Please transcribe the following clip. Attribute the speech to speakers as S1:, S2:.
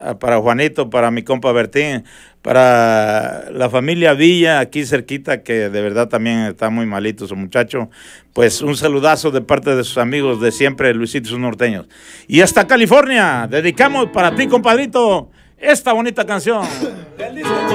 S1: para Juanito, para mi compa Bertín, para la familia Villa, aquí cerquita, que de verdad también está muy malito su muchacho. Pues un saludazo de parte de sus amigos de siempre, Luisito y sus norteños. Y hasta California, dedicamos para ti, compadrito, esta bonita canción.